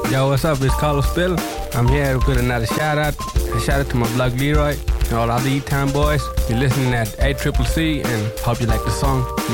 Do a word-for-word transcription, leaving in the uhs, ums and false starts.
Yo, what's up? It's Carlos Spill. I'm here with another shout out. A shout out to my block Leroy and all the other E-Town boys. You're listening at A C C C and hope you like the song.